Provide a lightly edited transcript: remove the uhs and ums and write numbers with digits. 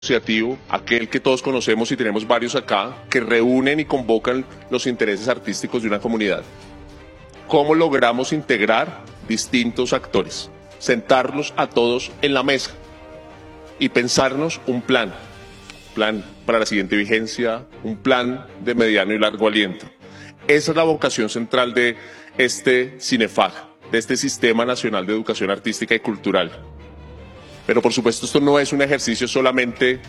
asociativo, aquel que todos conocemos y tenemos varios acá, que reúnen y convocan los intereses artísticos de una comunidad. ¿Cómo logramos integrar distintos actores? Sentarlos a todos en la mesa y pensarnos un plan para la siguiente vigencia, un plan de mediano y largo aliento. Esa es la vocación central de este CINEFAG, de este Sistema Nacional de Educación Artística y Cultural. Pero por supuesto esto no es un ejercicio solamente